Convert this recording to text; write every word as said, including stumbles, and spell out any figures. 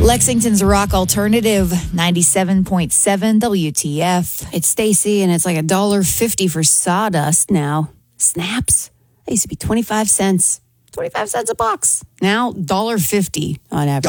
Lexington's Rock Alternative, ninety-seven point seven W T F. It's Stacy, and it's like a dollar fifty for sawdust now. Snaps. They used to be twenty-five cents. twenty-five cents a box. Now, one dollar fifty on average.